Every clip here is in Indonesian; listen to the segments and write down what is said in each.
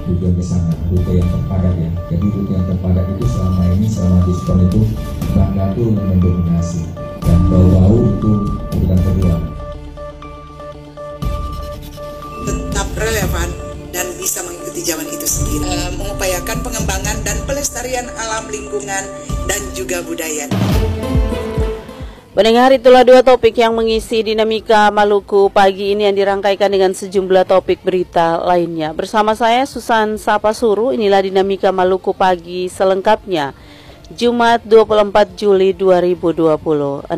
tujuan ke sana, rute yang terpadat ya. Jadi rute yang terpadat itu selama diskon itu Bangka itu mendominasi, dan bau-bau itu urutan kedua. Tetap relevan dan bisa mengikuti zaman itu sendiri, mengupayakan pengembangan dan pelestarian alam lingkungan dan juga budaya. Pendengar, itulah dua topik yang mengisi Dinamika Maluku pagi ini yang dirangkaikan dengan sejumlah topik berita lainnya. Bersama saya Susan Sapasuru, inilah Dinamika Maluku pagi selengkapnya. Jumat 24 Juli 2026.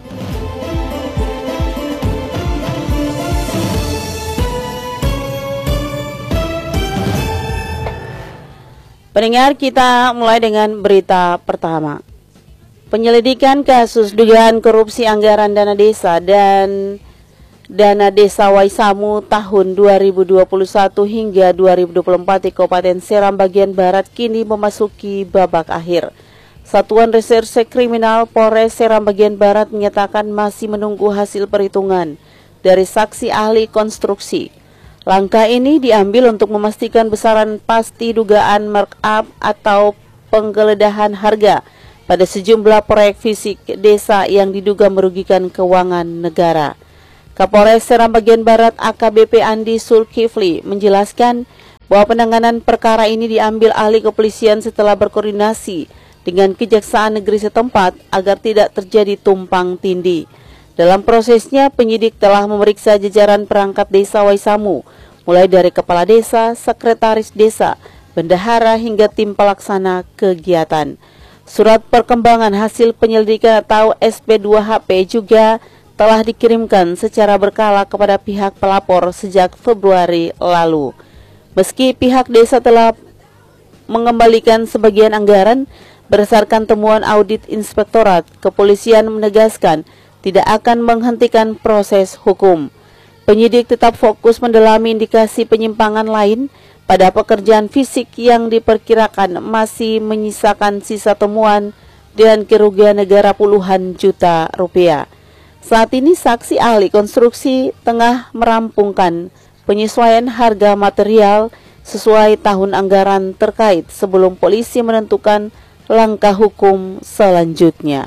Pendengar, kita mulai dengan berita pertama. Penyelidikan kasus dugaan korupsi anggaran dana desa dan dana desa Waisamu tahun 2021 hingga 2024 di Kabupaten Seram bagian Barat kini memasuki babak akhir. Satuan Reserse Kriminal Polres Seram bagian Barat menyatakan masih menunggu hasil perhitungan dari saksi ahli konstruksi. Langkah ini diambil untuk memastikan besaran pasti dugaan markup atau penggeledahan harga pada sejumlah proyek fisik desa yang diduga merugikan keuangan negara. Kapolres Seram bagian Barat AKBP Andi Zulkifli menjelaskan bahwa penanganan perkara ini diambil ahli kepolisian setelah berkoordinasi dengan Kejaksaan Negeri setempat agar tidak terjadi tumpang tindih. Dalam prosesnya, penyidik telah memeriksa jajaran perangkat desa Waisamu, mulai dari kepala desa, sekretaris desa, bendahara hingga tim pelaksana kegiatan. Surat perkembangan hasil penyelidikan atau SP2HP juga telah dikirimkan secara berkala kepada pihak pelapor sejak Februari lalu. Meski pihak desa telah mengembalikan sebagian anggaran berdasarkan temuan audit inspektorat, kepolisian menegaskan tidak akan menghentikan proses hukum. Penyidik tetap fokus mendalami indikasi penyimpangan lain pada pekerjaan fisik yang diperkirakan masih menyisakan sisa temuan dan kerugian negara puluhan juta rupiah. Saat ini saksi ahli konstruksi tengah merampungkan penyesuaian harga material sesuai tahun anggaran terkait sebelum polisi menentukan langkah hukum selanjutnya.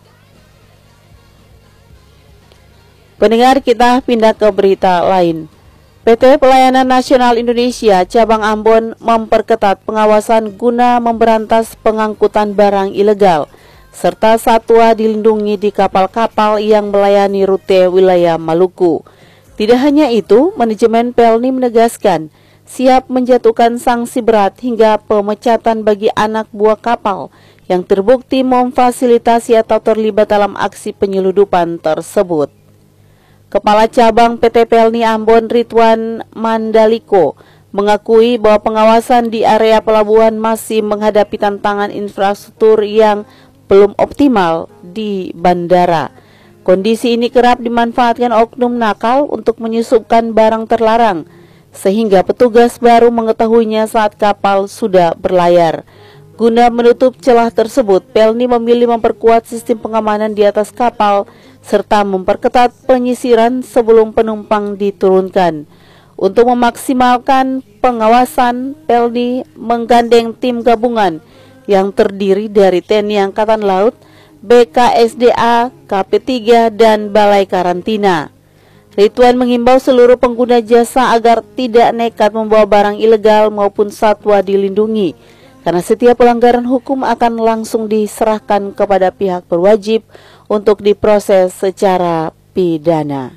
Pendengar, kita pindah ke berita lain. PT Pelayanan Nasional Indonesia Cabang Ambon memperketat pengawasan guna memberantas pengangkutan barang ilegal serta satwa dilindungi di kapal-kapal yang melayani rute wilayah Maluku. Tidak hanya itu, manajemen Pelni menegaskan siap menjatuhkan sanksi berat hingga pemecatan bagi anak buah kapal yang terbukti memfasilitasi atau terlibat dalam aksi penyeludupan tersebut. Kepala Cabang PT Pelni Ambon Ridwan Mandaliko mengakui bahwa pengawasan di area pelabuhan masih menghadapi tantangan infrastruktur yang belum optimal di bandara. Kondisi ini kerap dimanfaatkan oknum nakal untuk menyusupkan barang terlarang, sehingga petugas baru mengetahuinya saat kapal sudah berlayar. Guna menutup celah tersebut, Pelni memilih memperkuat sistem pengamanan di atas kapal serta memperketat penyisiran sebelum penumpang diturunkan. Untuk memaksimalkan pengawasan, Pelni menggandeng tim gabungan yang terdiri dari TNI Angkatan Laut, BKSDA, KP3, dan Balai Karantina. Ridwan mengimbau seluruh pengguna jasa agar tidak nekat membawa barang ilegal maupun satwa dilindungi, karena setiap pelanggaran hukum akan langsung diserahkan kepada pihak berwajib untuk diproses secara pidana.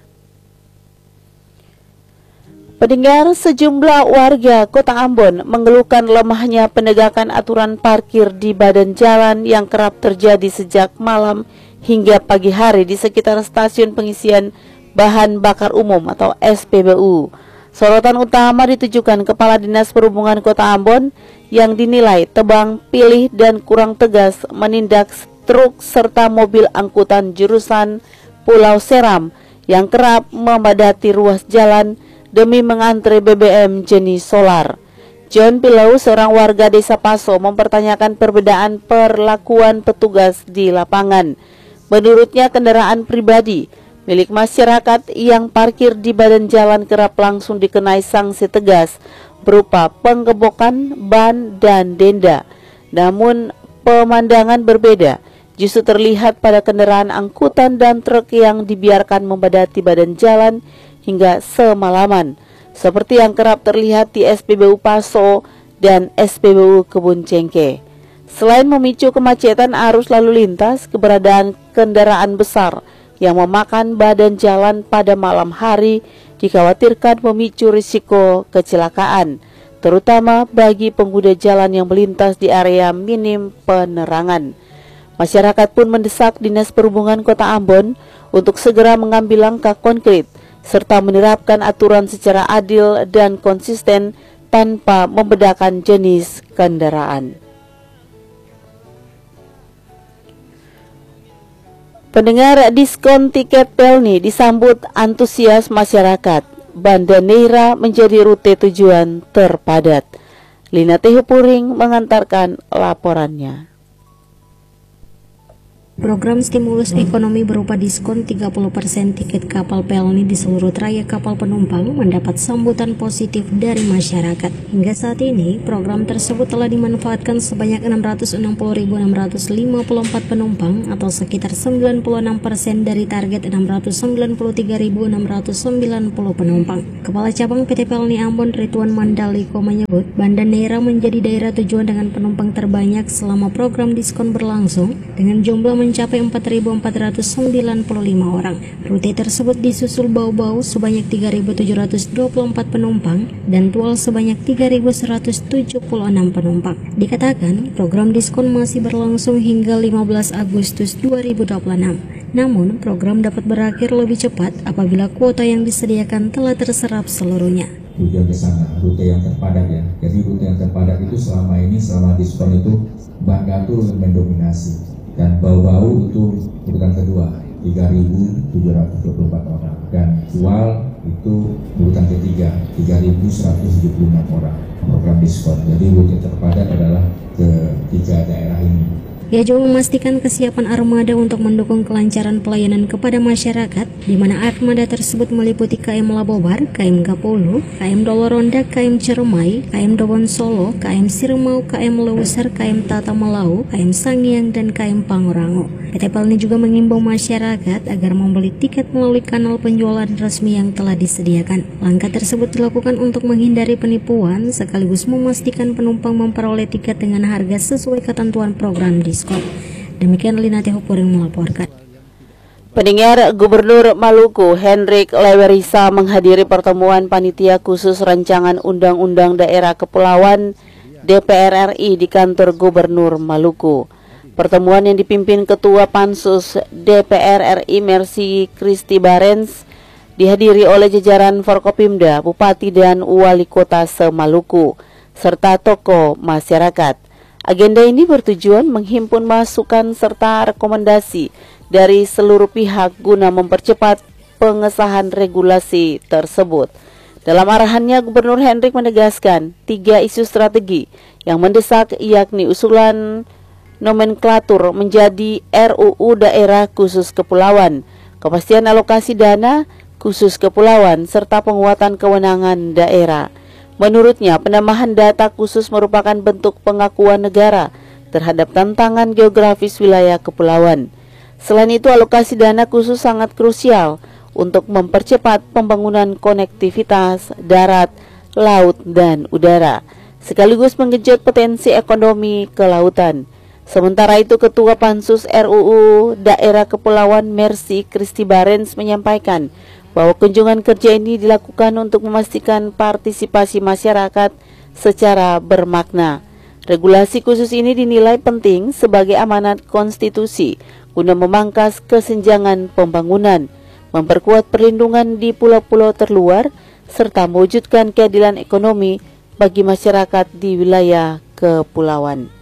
Pendengar, sejumlah warga Kota Ambon mengeluhkan lemahnya penegakan aturan parkir di badan jalan yang kerap terjadi sejak malam hingga pagi hari di sekitar stasiun pengisian bahan bakar umum atau SPBU. Sorotan utama ditujukan Kepala Dinas Perhubungan Kota Ambon yang dinilai tebang pilih dan kurang tegas menindak truk serta mobil angkutan jurusan Pulau Seram yang kerap memadati ruas jalan demi mengantre BBM jenis solar. John Pilau, seorang warga Desa Paso, mempertanyakan perbedaan perlakuan petugas di lapangan. Menurutnya, kendaraan pribadi milik masyarakat yang parkir di badan jalan kerap langsung dikenai sanksi tegas, berupa penggebokan, ban, dan denda. Namun pemandangan berbeda justru terlihat pada kendaraan angkutan dan truk yang dibiarkan membadati badan jalan hingga semalaman, seperti yang kerap terlihat di SPBU Paso dan SPBU Kebun Cengkeh. Selain memicu kemacetan arus lalu lintas, keberadaan kendaraan besar yang memakan badan jalan pada malam hari dikhawatirkan memicu risiko kecelakaan, terutama bagi pengguna jalan yang melintas di area minim penerangan. Masyarakat pun mendesak Dinas Perhubungan Kota Ambon untuk segera mengambil langkah konkret serta menerapkan aturan secara adil dan konsisten tanpa membedakan jenis kendaraan. Pendengar, diskon tiket Pelni disambut antusias masyarakat. Banda Neira menjadi rute tujuan terpadat. Lina Tehupuring mengantarkan laporannya. Program stimulus ekonomi berupa diskon 30% tiket kapal Pelni di seluruh trayek kapal penumpang mendapat sambutan positif dari masyarakat. Hingga saat ini, program tersebut telah dimanfaatkan sebanyak 660.654 penumpang atau sekitar 96% dari target 693.690 penumpang. Kepala Cabang PT Pelni Ambon Ridwan Mandaliko menyebut, Banda Neira menjadi daerah tujuan dengan penumpang terbanyak selama program diskon berlangsung dengan jumlah mencapai 4.495 orang. Rute tersebut disusul Bau-Bau sebanyak 3.724 penumpang dan Tual sebanyak 3.176 penumpang. Dikatakan, program diskon masih berlangsung hingga 15 Agustus 2026. Namun, program dapat berakhir lebih cepat apabila kuota yang disediakan telah terserap seluruhnya. Tujuan ke sana, rute yang terpadat ya. Jadi rute yang terpadat itu selama diskon itu Bangka itu mendominasi. Dan Bau-Bau itu urutan kedua 3.724 orang, dan Tual itu urutan ketiga 3.176 orang program diskon. Jadi rute terpadat adalah ketiga daerah ini. Ia juga memastikan kesiapan armada untuk mendukung kelancaran pelayanan kepada masyarakat, di mana armada tersebut meliputi KM Labobar, KM Gapulu, KM Doloronda, KM Ciremai, KM Dobon Solo, KM Sirmau, KM Leuser, KM Tata Melau, KM Sangiang, dan KM Pangurango. PT Pelni juga mengimbau masyarakat agar membeli tiket melalui kanal penjualan resmi yang telah disediakan. Langkah tersebut dilakukan untuk menghindari penipuan sekaligus memastikan penumpang memperoleh tiket dengan harga sesuai ketentuan program diskon. Demikian Lina Tehupuring melaporkan. Pendengar, Gubernur Maluku Hendrik Lewerisa menghadiri pertemuan Panitia Khusus Rancangan Undang-Undang Daerah Kepulauan DPR RI di kantor Gubernur Maluku. Pertemuan yang dipimpin Ketua Pansus DPR RI Mercy Kristi Barens dihadiri oleh jajaran Forkopimda, Bupati dan Wali Kota se-Maluku, serta tokoh masyarakat. Agenda ini bertujuan menghimpun masukan serta rekomendasi dari seluruh pihak guna mempercepat pengesahan regulasi tersebut. Dalam arahannya, Gubernur Hendrik menegaskan 3 isu strategi yang mendesak, yakni usulan nomenklatur menjadi RUU Daerah Khusus Kepulauan, kepastian alokasi dana khusus kepulauan, serta penguatan kewenangan daerah. Menurutnya, penambahan data khusus merupakan bentuk pengakuan negara terhadap tantangan geografis wilayah kepulauan. Selain itu, alokasi dana khusus sangat krusial untuk mempercepat pembangunan konektivitas darat, laut, dan udara, sekaligus menggenjot potensi ekonomi kelautan. Sementara itu, Ketua Pansus RUU Daerah Kepulauan Mercy Kristi Barens menyampaikan bahwa kunjungan kerja ini dilakukan untuk memastikan partisipasi masyarakat secara bermakna. Regulasi khusus ini dinilai penting sebagai amanat konstitusi guna memangkas kesenjangan pembangunan, memperkuat perlindungan di pulau-pulau terluar, serta mewujudkan keadilan ekonomi bagi masyarakat di wilayah kepulauan.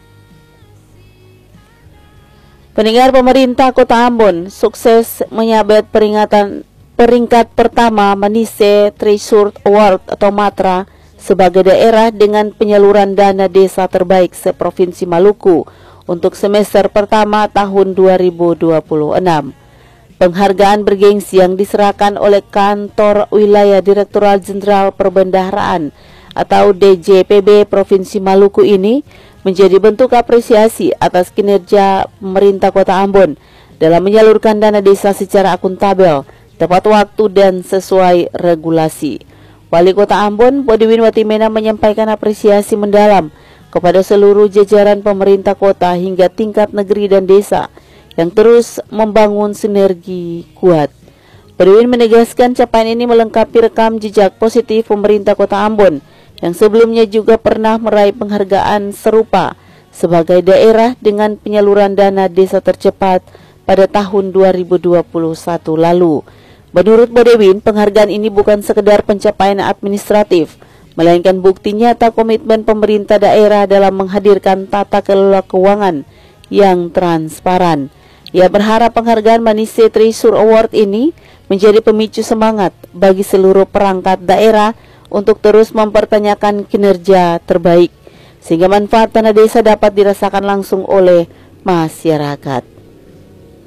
Pendengar, pemerintah Kota Ambon sukses menyabet peringkat pertama Manise Treasure Award atau MATRA sebagai daerah dengan penyaluran dana desa terbaik se-Provinsi Maluku untuk semester pertama tahun 2026. Penghargaan bergengsi yang diserahkan oleh Kantor Wilayah Direktorat Jenderal Perbendaharaan atau DJPB Provinsi Maluku ini menjadi bentuk apresiasi atas kinerja pemerintah Kota Ambon dalam menyalurkan dana desa secara akuntabel, tepat waktu dan sesuai regulasi. Wali Kota Ambon, Bodiwin Watimena menyampaikan apresiasi mendalam kepada seluruh jajaran pemerintah kota hingga tingkat negeri dan desa yang terus membangun sinergi kuat. Bodiwin menegaskan capaian ini melengkapi rekam jejak positif pemerintah Kota Ambon yang sebelumnya juga pernah meraih penghargaan serupa sebagai daerah dengan penyaluran dana desa tercepat pada tahun 2021 lalu. Menurut Bodiwin, penghargaan ini bukan sekedar pencapaian administratif, melainkan bukti nyata komitmen pemerintah daerah dalam menghadirkan tata kelola keuangan yang transparan. Ia berharap penghargaan Manise Trisur Award ini menjadi pemicu semangat bagi seluruh perangkat daerah untuk terus mempertanyakan kinerja terbaik, sehingga manfaat dana desa dapat dirasakan langsung oleh masyarakat.